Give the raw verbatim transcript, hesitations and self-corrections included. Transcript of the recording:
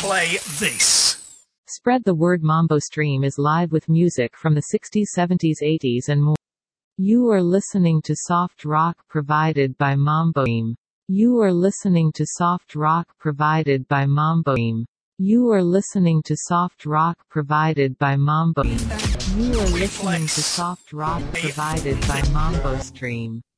play this. Spread the word. Mambo Stream is live with music from the sixties, seventies, eighties and more. You are listening to soft rock provided by Mambo Stream. You are listening to soft rock provided by Mambo Stream. You are listening to soft rock provided by Mambo Stream. You are listening to soft rock provided by Mambo Stream.